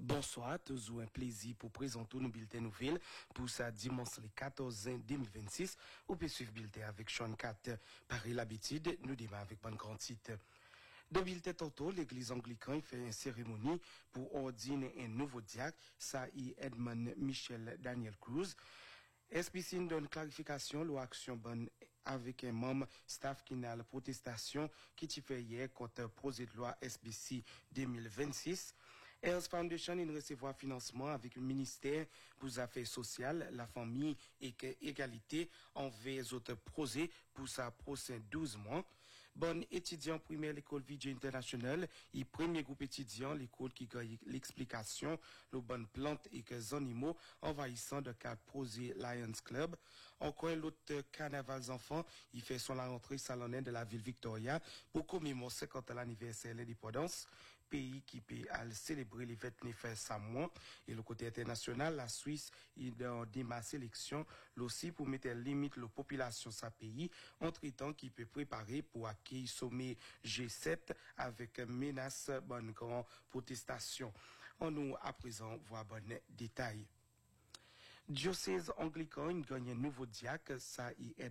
Bonsoir, toujours un plaisir pour présenter nos bulletins nouvelles pour ça dimanche le 14 juin 2026. On peut suivre bulletin avec Sean 4. Pareil l'habitude, nous démarrons avec bon grand titre. Dans le bulletin tantôt, l'église anglicane fait une cérémonie pour ordiner un nouveau diacre, ça y Edmond Michel Daniel Cruz. SPC donne clarification, l'action bonne avec un membre staff qui n'a la protestation qui t'y fait hier contre le projet de loi SPC 2026. Health Foundation il recevoir financement avec le ministère pour les affaires sociales, la famille et égalité envers les autres projets pour sa prochaine 12 mois. Bon étudiant primaire l'école Vidéo International, et premier groupe étudiant l'école qui gagne l'explication, le bonne plante et que animaux envahissant de 4 projets Lions Club. Encore l'autre carnaval enfants, il fait son la rentrée salonnaire de la ville Victoria pour commémorer 50 ans l'anniversaire de l'indépendance. Pays qui peut célébrer les fêtes néfastes Samoa et le côté international, la Suisse, il a démarré sélection, aussi pour mettre limite la population de sa pays, entre temps qui peut préparer pour accueillir sommet G7 avec menace bonne grande protestation. On nous à présent voit bon détail. Diocèse anglican gagne un nouveau diacre, ça y est